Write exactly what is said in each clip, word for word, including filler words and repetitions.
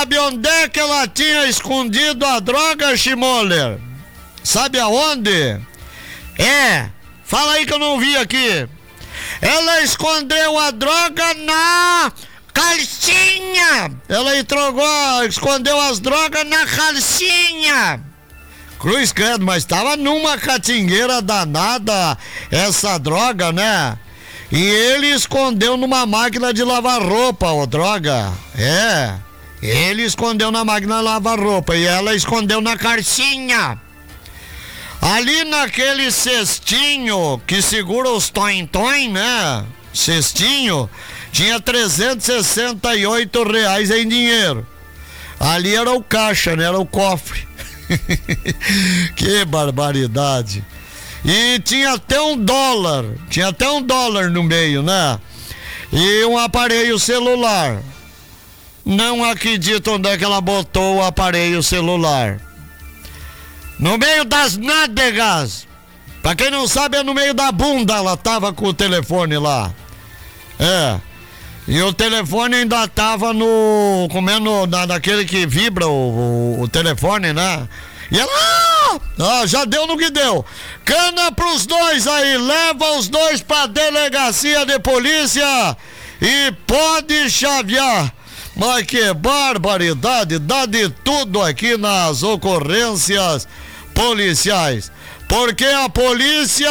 sabe onde é que ela tinha escondido a droga, Schmoller? Sabe aonde? É, fala aí que eu não vi aqui. Ela escondeu a droga na calcinha. Ela entregou, escondeu as drogas na calcinha. Cruz credo, mas tava numa catingueira danada essa droga, né? E ele escondeu numa máquina de lavar roupa, ô droga. É, ele escondeu na máquina de lavar roupa e ela escondeu na calcinha. Ali naquele cestinho que segura os toin-toin, né? Cestinho, tinha trezentos e sessenta e oito reais em dinheiro. Ali era o caixa, né? Era o cofre. Que barbaridade. E tinha até um dólar, tinha até um dólar no meio, né? E um aparelho celular. Não acredito onde é que ela botou o aparelho celular. No meio das nádegas. Pra quem não sabe, é no meio da bunda ela tava com o telefone lá. É. E o telefone ainda tava no... comendo na, naquele que vibra o, o, o telefone, né? E ela... Ah, já deu no que deu. Cana pros dois aí. Leva os dois pra delegacia de polícia e pode chavear. Mas que barbaridade. Dá de tudo aqui nas ocorrências policiais. Porque a polícia...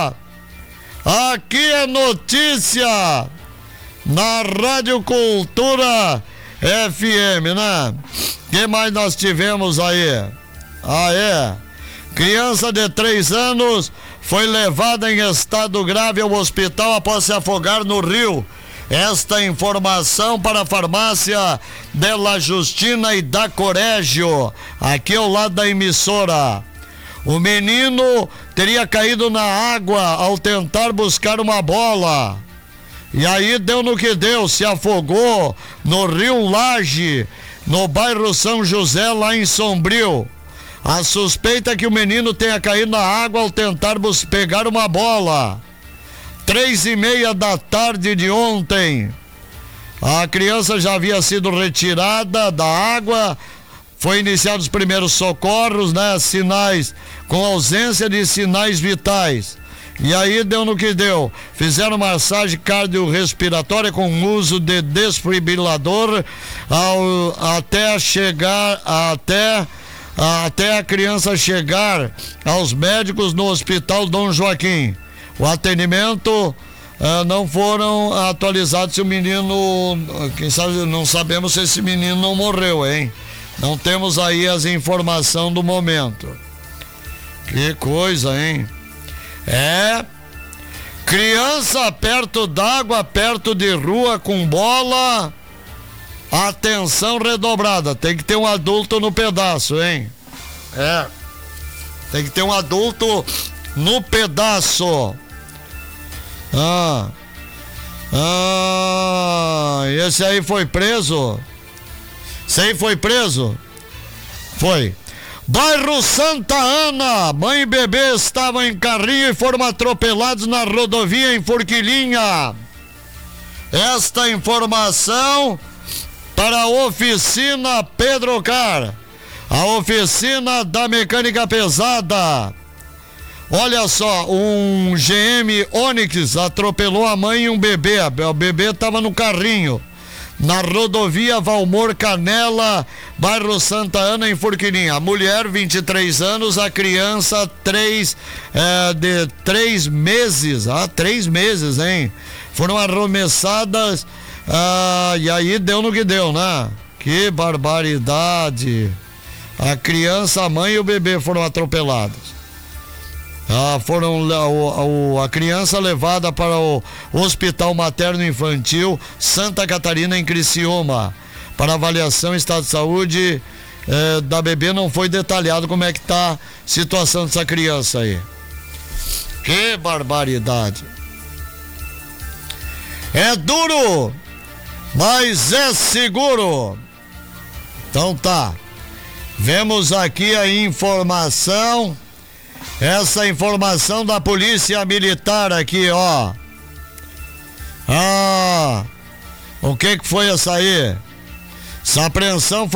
Aqui é notícia na Rádio Cultura F M, né? O que mais nós tivemos aí? Ah, é. Criança de três anos foi levada em estado grave ao hospital após se afogar no rio. Esta informação para a farmácia de La Justina e da Corégio, aqui ao lado da emissora. O menino teria caído na água ao tentar buscar uma bola. E aí deu no que deu, se afogou no rio Laje, no bairro São José, lá em Sombrio. A suspeita é que o menino tenha caído na água ao tentar pegar uma bola. Três e meia da tarde de ontem. A criança já havia sido retirada da água. Foi iniciados os primeiros socorros, né? Sinais, com ausência de sinais vitais. E aí deu no que deu. Fizeram massagem cardiorrespiratória com uso de desfibrilador ao, até chegar, até, até a criança chegar aos médicos no Hospital Dom Joaquim. O atendimento uh, não foram atualizados se o menino, quem sabe, não sabemos se esse menino não morreu, hein? Não temos aí as informações do momento. Que coisa, hein? É, criança perto d'água, perto de rua com bola, atenção redobrada, tem que ter um adulto no pedaço, hein? É, tem que ter um adulto no pedaço. Ah, ah, esse aí foi preso? Esse aí foi preso? Foi. Bairro Santa Ana, mãe e bebê estavam em carrinho e foram atropelados na rodovia em Forquilinha. Esta informação para a oficina Pedro Car, a oficina da mecânica pesada. Olha só, um G M Onix atropelou a mãe e um bebê. O bebê estava no carrinho. Na rodovia Valmor Canela, bairro Santa Ana, em Forquilinha. A mulher, vinte e três anos, a criança, três, é, de três meses. Ah, três meses, hein? Foram arremessadas, ah, e aí deu no que deu, né? Que barbaridade. A criança, a mãe e o bebê foram atropelados. Ah, foram o, o, a criança levada para o Hospital Materno Infantil Santa Catarina, em Criciúma, para avaliação. Estado de saúde eh, da bebê não foi detalhado como é que está a situação dessa criança aí. Que barbaridade. É duro, mas é seguro. Então tá, vemos aqui a informação. Essa informação da Polícia Militar aqui, ó. Ah, o que que foi essa aí? Essa apreensão foi